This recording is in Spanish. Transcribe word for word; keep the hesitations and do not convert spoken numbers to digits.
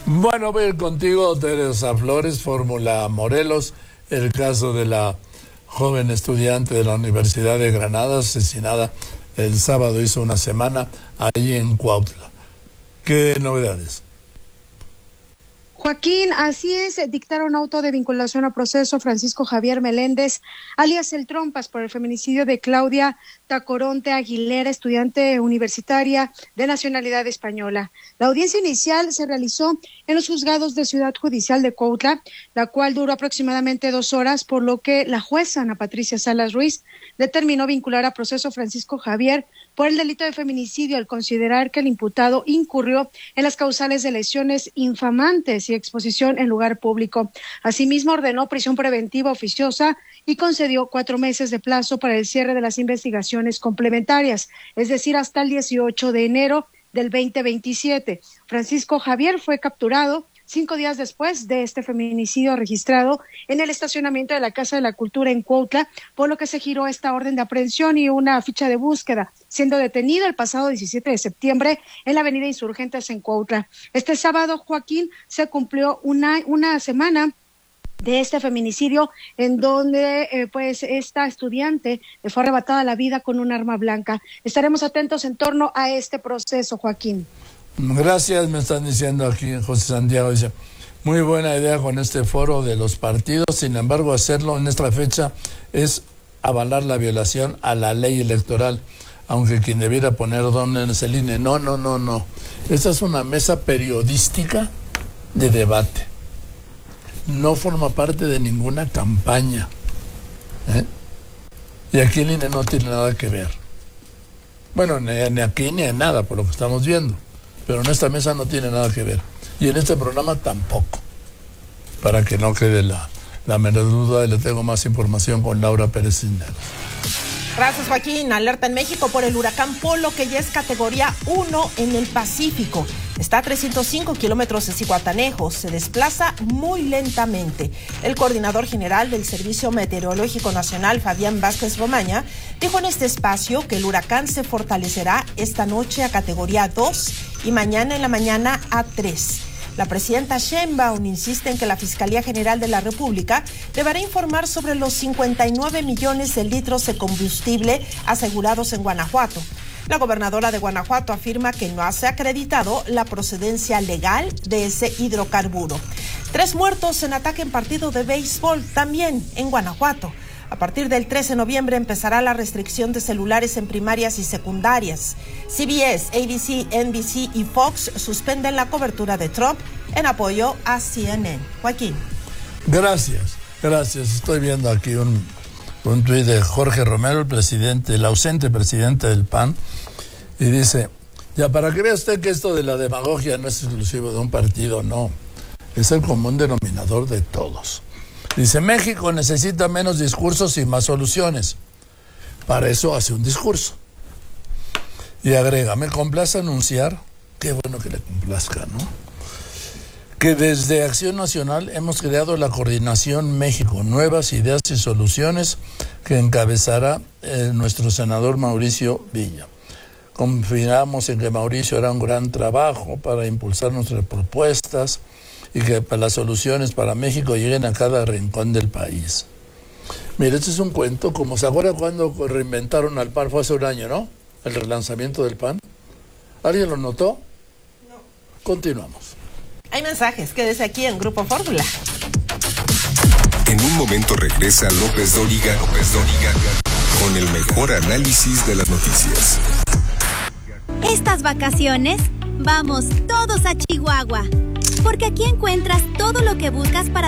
Bueno, voy a ir contigo, Teresa Flores, Fórmula Morelos, el caso de la joven estudiante de la Universidad de Granada, asesinada el sábado, hizo una semana, ahí en Cuautla. ¿Qué novedades? Joaquín, así es, dictaron auto de vinculación a proceso Francisco Javier Meléndez, alias El Trompas, por el feminicidio de Claudia Tacoronte Aguilera, estudiante universitaria de nacionalidad española. La audiencia inicial se realizó en los juzgados de Ciudad Judicial de Cuautla, la cual duró aproximadamente dos horas, por lo que la jueza Ana Patricia Salas Ruiz determinó vincular a proceso Francisco Javier por el delito de feminicidio al considerar que el imputado incurrió en las causales de lesiones infamantes y exposición en lugar público. Asimismo, ordenó prisión preventiva oficiosa y concedió cuatro meses de plazo para el cierre de las investigaciones complementarias, es decir, hasta el dieciocho de enero del veinte veintisiete. Francisco Javier fue capturado cinco días después de este feminicidio registrado en el estacionamiento de la Casa de la Cultura en Cuautla, por lo que se giró esta orden de aprehensión y una ficha de búsqueda, siendo detenido el pasado diecisiete de septiembre en la avenida Insurgentes en Cuautla. Este sábado, Joaquín, se cumplió una, una semana de este feminicidio en donde eh, pues esta estudiante le fue arrebatada la vida con un arma blanca. Estaremos atentos en torno a este proceso, Joaquín. Gracias, me están diciendo aquí José Santiago, dice, muy buena idea con este foro de los partidos, sin embargo hacerlo en esta fecha es avalar la violación a la ley electoral, aunque quien debiera poner dónde es el I N E. No, no, no, no. Esta es una mesa periodística de debate. No forma parte de ninguna campaña. ¿eh? Y aquí el I N E no tiene nada que ver. Bueno, ni, ni aquí ni en nada, por lo que estamos viendo. Pero en esta mesa no tiene nada que ver. Y en este programa tampoco. Para que no quede la, la menor duda, le tengo más información con Laura Pérez Cisneros. Gracias, Joaquín. Alerta en México por el huracán Polo, que ya es categoría uno en el Pacífico. Está a trescientos cinco kilómetros de Zihuatanejo. Se desplaza muy lentamente. El coordinador general del Servicio Meteorológico Nacional, Fabián Vázquez Romaña, dijo en este espacio que el huracán se fortalecerá esta noche a categoría dos y mañana en la mañana a tres. La presidenta Sheinbaum insiste en que la Fiscalía General de la República deberá informar sobre los cincuenta y nueve millones de litros de combustible asegurados en Guanajuato. La gobernadora de Guanajuato afirma que no se ha acreditado la procedencia legal de ese hidrocarburo. Tres muertos en ataque en partido de béisbol también en Guanajuato. A partir del trece de noviembre empezará la restricción de celulares en primarias y secundarias. C B S, A B C, N B C y Fox suspenden la cobertura de Trump en apoyo a C N N. Joaquín. Gracias, gracias. Estoy viendo aquí un, un tuit de Jorge Romero, el presidente, el ausente presidente del P A N, y dice, ya para que vea usted que esto de la demagogia no es exclusivo de un partido, no. Es el común denominador de todos. Dice, México necesita menos discursos y más soluciones. Para eso hace un discurso. Y agrega, me complace anunciar, qué bueno que le complazca, ¿no? Que desde Acción Nacional hemos creado la Coordinación México, Nuevas Ideas y Soluciones, que encabezará eh, nuestro senador Mauricio Villa. Confiamos en que Mauricio hará un gran trabajo para impulsar nuestras propuestas y que las soluciones para México lleguen a cada rincón del país. Mire, este es un cuento, como se acuerda cuando reinventaron al P A N, fue hace un año, ¿no? El relanzamiento del P A N. ¿Alguien lo notó? No. Continuamos. Hay mensajes, quédese aquí en Grupo Fórmula. En un momento regresa López Dóriga, López Dóriga, con el mejor análisis de las noticias. Estas vacaciones, vamos todos a Chihuahua, porque aquí encuentras todo lo que buscas para